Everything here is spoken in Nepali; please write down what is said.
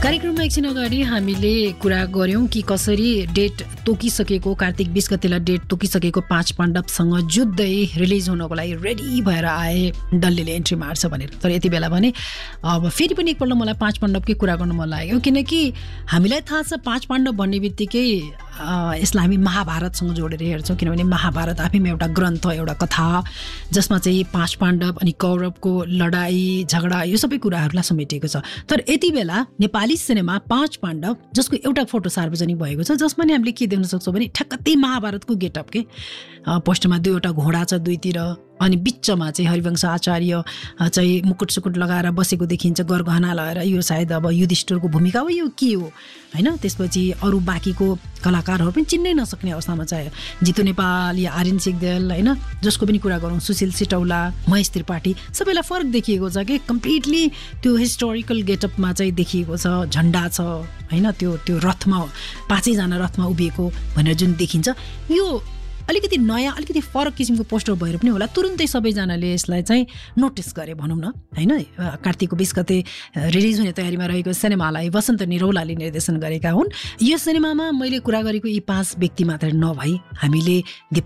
कार्यक्रममा एकछिन अगाडि हामीले कुरा गर्यौं कि कसरी डेट तोकिसकेको कार्तिक 20 गतेलाई डेट तोकिसकेको 5 पाण्डवसँग जुत्दै रिलिज हुनको लागि रेडी भएर आए, डल्लेले एन्ट्री मार्छ भनेर। तर यति बेला भने अब फेरि पनि एकपल्ट मलाई 5 पाण्डवकै कुरा गर्नु मन लाग्यो, किनकि हामीलाई थाहा छ 5 पाण्डव भन्ने बित्तिकै यसलाई हामी महाभारतसँग जोडेर हेर्छौँ, किनभने महाभारत आफैमा एउटा ग्रन्थ, एउटा कथा जसमा चाहिँ 5 पाण्डव अनि कौरवको लडाई झगडा यो सबै कुराहरूलाई समेटिएको छ। तर यति बेला नेपाली सिनेमा 5 पाण्डव जसको एउटा फोटो सार्वजनिक भएको छ, जसमा नि हामीले के देख्न सक्छौँ भने ठ्याक्क त्यही महाभारतको गेटअप के पोस्टरमा 2वटा घोडा छ दुईतिर, अनि बिचमा चाहिँ हरिवंश आचार्य चाहिँ मुकुट सुकुट लगाएर बसेको देखिन्छ, गरगहना लगाएर। यो सायद अब युधिष्ठिरको भूमिका हो, यो के हो हैन। त्यसपछि अरू बाँकीको कलाकारहरू पनि चिन्नै नसक्ने अवस्थामा चाहिँ जितु नेपाल या आर्यन सिग्देल हैन, जसको पनि कुरा गरौँ, सुशील सिटौला, महेश त्रिपाठी, सबैलाई फरक देखिएको छ कि कम्प्लिटली त्यो हिस्टोरिकल गेटअपमा चाहिँ देखिएको छ। झन्डा छ हैन, त्यो रथमा 5 जना रथमा उभिएको भनेर जुन देखिन्छ, यो अलिकति नयाँ अलिकति फरक किसिमको पोस्टर भएर पनि होला तुरुन्तै सबैजनाले यसलाई चाहिँ नोटिस गरे भनौँ न हैन। कार्तिकको 20 गते रिलिज हुने तयारीमा रहेको सिनेमालाई वसन्त निरौलाले निर्देशन गरेका हुन्। यो सिनेमामा मैले कुरा गरेको यी 5 व्यक्ति मात्र नभई हामीले